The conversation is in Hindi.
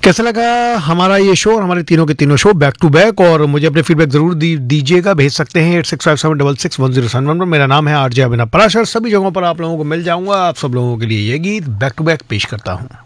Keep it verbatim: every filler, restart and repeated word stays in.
कैसा लगा हमारा ये शो और हमारे तीनों के तीनों शो बैक टू बैक। और मुझे अपने फीडबैक जरूर दी, दीजिएगा भेज सकते हैं eight six five seven double six one zero seven पर। मेरा नाम है आरजे अभिनव पराशर। सभी जगहों पर आप लोगों को मिल जाऊंगा। आप सब लोगों के लिए ये गीत बैक टू बैक पेश करता हूँ।